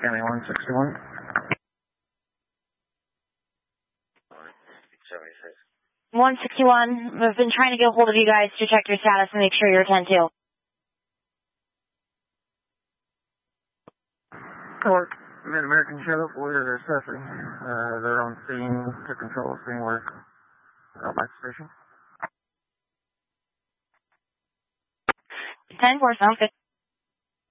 County 161. 161, we've been trying to get a hold of you guys to check your status and make sure you're 10-2. Court, Mid-American showed up, we're assessing. They're on scene to control scene work. Back to station. 10-4, sounds good.